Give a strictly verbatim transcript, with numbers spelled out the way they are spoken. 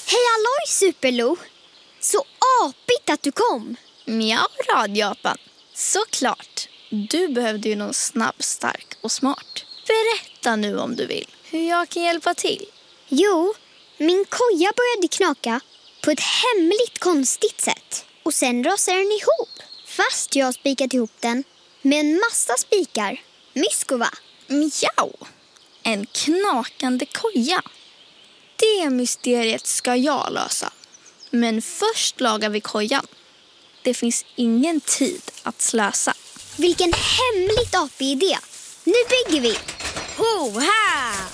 Hej halloj Superlo! Så apigt att du kom. Mjau, radioapan. Såklart. Du behövde ju någon snabb, stark och smart. Berätta nu om du vill hur jag kan hjälpa till. Jo, min koja började knaka på ett hemligt konstigt sätt. Och sen rasade den ihop. Fast jag har spikat ihop den med en massa spikar. Mysko va? Mjau. En knakande koja. Det mysteriet ska jag lösa. Men först lagar vi kojan. Det finns ingen tid att slösa. Vilken hemligt apig idé. Nu bygger vi. Ho, ha!